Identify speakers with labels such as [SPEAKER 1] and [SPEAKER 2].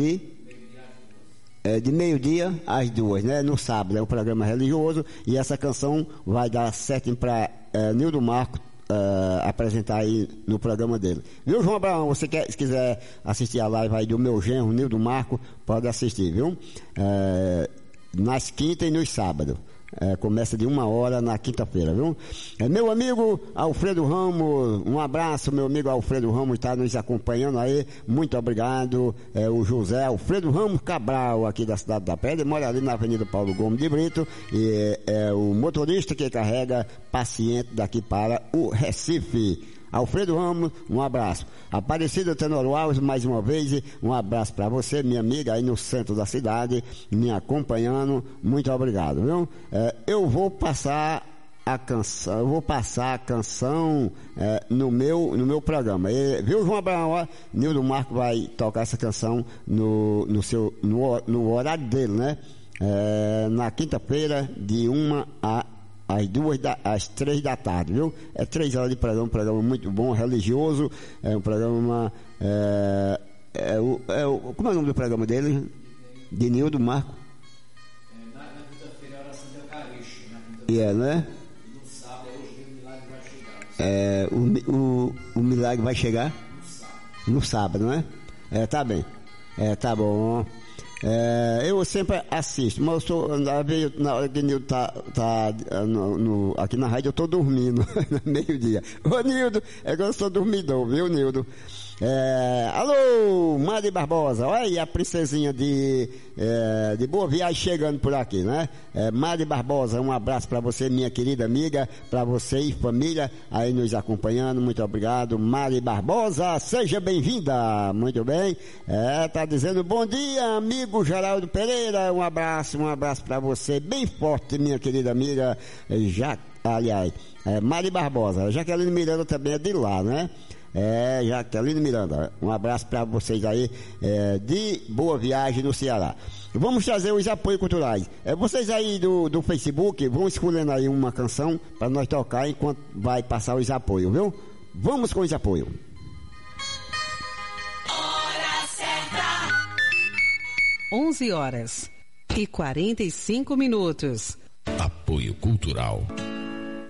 [SPEAKER 1] de meio-dia às 2, né? No sábado, é um programa religioso, e essa canção vai dar certo para Nildo Marco apresentar aí no programa dele. Viu, João Abraão? Se quiser assistir a live aí do meu genro, Nildo Marco, pode assistir, viu? Nas quintas e nos sábados. Começa de 1h na quinta-feira, viu? Meu amigo Alfredo Ramos, um abraço, meu amigo Alfredo Ramos está nos acompanhando aí, muito obrigado. O José Alfredo Ramos Cabral, aqui da cidade da Pedra, mora ali na Avenida Paulo Gomes de Brito, e é o motorista que carrega paciente daqui para o Recife. Alfredo Ramos, um abraço. Aparecida Tenório Alves, mais uma vez, um abraço para você, minha amiga, aí no centro da cidade, me acompanhando, muito obrigado, viu? Eu vou passar a canção no meu programa. Viu, João Abraão? Nildo Marco vai tocar essa canção no horário dele, né? Na quinta-feira, de 1 às 3 da tarde, viu? 3 horas de programa, um programa muito bom, religioso, um programa, como é o nome do programa dele? De Nildo Marco?
[SPEAKER 2] Na quinta-feira é oração de Eucarística,
[SPEAKER 1] né?
[SPEAKER 2] E no sábado, hoje o milagre vai chegar.
[SPEAKER 1] O milagre vai chegar?
[SPEAKER 2] No sábado.
[SPEAKER 1] No sábado, né? Tá bem. Tá bom. Eu sempre assisto, mas eu sou, na hora que o Nildo tá aqui na rádio, eu tô dormindo, no meio-dia. Ô, Nildo, que eu sou dormidor, viu, Nildo? Alô, Mari Barbosa, olha aí a princesinha de Boa Viagem chegando por aqui, né? Mari Barbosa, um abraço para você, minha querida amiga, para você e família aí nos acompanhando, muito obrigado. Mari Barbosa, seja bem-vinda, muito bem. Tá dizendo bom dia, amigo Geraldo Pereira, um abraço para você, bem forte, minha querida amiga, Mari Barbosa. Jaqueline Miranda também é de lá, né? Jaqueline Miranda, um abraço para vocês aí, de Boa Viagem no Ceará. Vamos trazer os apoios culturais. Vocês aí do Facebook vão escolhendo aí uma canção para nós tocar enquanto vai passar os apoios, viu? Vamos com os apoios.
[SPEAKER 3] Hora certa.
[SPEAKER 4] 11h45.
[SPEAKER 5] Apoio Cultural